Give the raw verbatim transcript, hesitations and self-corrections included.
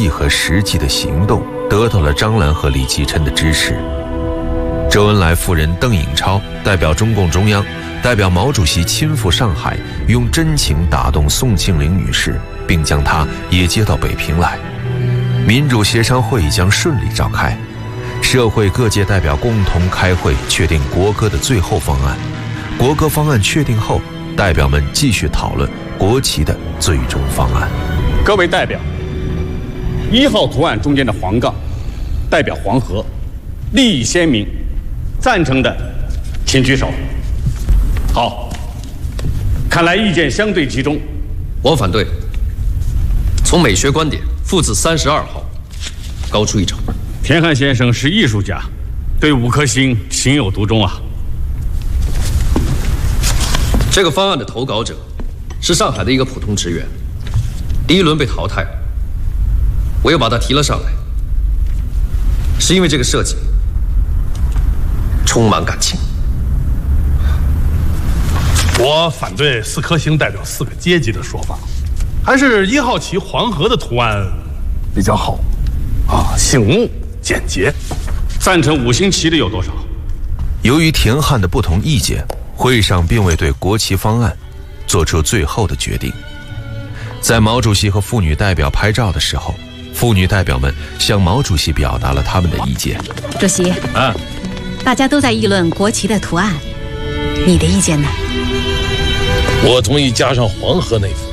和实际的行动得到了张澜和李济琛的支持。周恩来夫人邓颖超代表中共中央，代表毛主席亲赴上海，用真情打动宋庆龄女士，并将她也接到北平来。民主协商会议将顺利召开，社会各界代表共同开会，确定国歌的最后方案。国歌方案确定后，代表们继续讨论国旗的最终方案。 各位代表，一号图案中间的黄杠代表黄河，利益鲜明，赞成的请举手。好，看来意见相对集中。 我反对。从美学观点，父子三十二号高出一筹。 田汉先生是艺术家，对五颗星情有独钟啊。 这个方案的投稿者是上海的一个普通职员，第一轮被淘汰了。我又把他提了上来，是因为这个设计充满感情。 我反对四颗星代表四个阶级的说法，还是一号旗黄河的图案比较好啊，醒目简洁。 赞成五星旗的有多少？ 由于田汉的不同意见，会上并未对国旗方案做出最后的决定。在毛主席和妇女代表拍照的时候，妇女代表们向毛主席表达了他们的意见。 主席， 啊， 大家都在议论国旗的图案，你的意见呢？ 我同意加上黄河那幅。